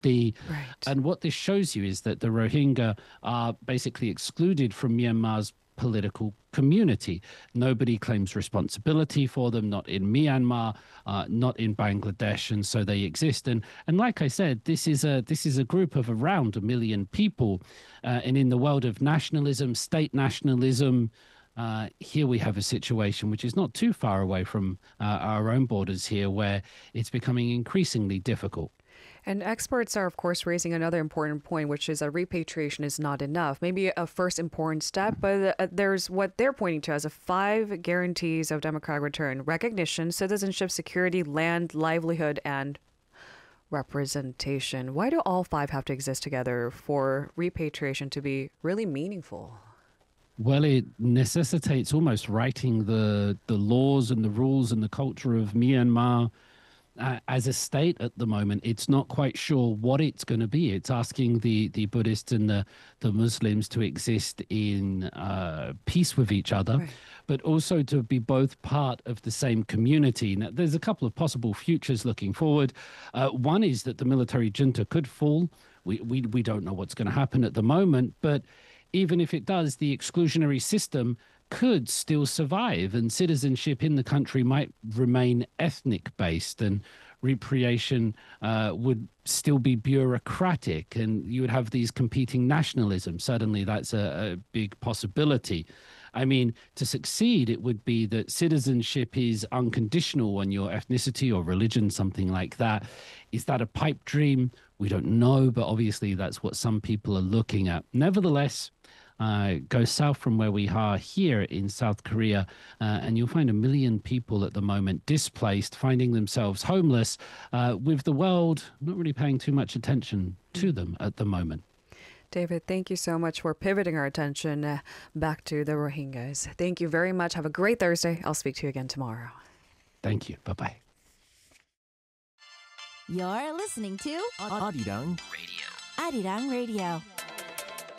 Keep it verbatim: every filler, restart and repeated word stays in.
The, Right. and what this shows you is that the Rohingya are basically excluded from Myanmar's political community. Nobody claims responsibility for them, not in Myanmar, uh, not in Bangladesh, and so they exist. And and like I said, this is a this is a group of around a million people, uh, and in the world of nationalism, state nationalism. Uh, here we have a situation which is not too far away from uh, our own borders here, where it's becoming increasingly difficult. And experts are, of course, raising another important point, which is that repatriation is not enough. Maybe a first important step, but uh, there's what they're pointing to as a five guarantees of democratic return: recognition, citizenship, security, land, livelihood, and representation. Why do all five have to exist together for repatriation to be really meaningful? Well, it necessitates almost writing the the laws and the rules and the culture of Myanmar uh, as a state at the moment. It's not quite sure what it's going to be. It's asking the, the Buddhists and the, the Muslims to exist in uh, peace with each other, Right. but also to be both part of the same community. Now, there's a couple of possible futures looking forward. Uh, one is that the military junta could fall. We, we, we don't know what's going to happen at the moment, but even if it does, the exclusionary system could still survive, and citizenship in the country might remain ethnic based, and repatriation uh, would still be bureaucratic, and you would have these competing nationalisms. Suddenly, that's a, a big possibility. I mean, to succeed, it would be that citizenship is unconditional on your ethnicity or religion, something like that. Is that a pipe dream? We don't know, but obviously that's what some people are looking at. Nevertheless, uh, go south from where we are here in South Korea, uh, and you'll find a million people at the moment displaced, finding themselves homeless, uh, with the world not really paying too much attention to them at the moment. David, thank you so much for pivoting our attention uh, back to the Rohingyas. Thank you very much. Have a great Thursday. I'll speak to you again tomorrow. Thank you. Bye-bye. You're listening to Arirang Arirang Radio.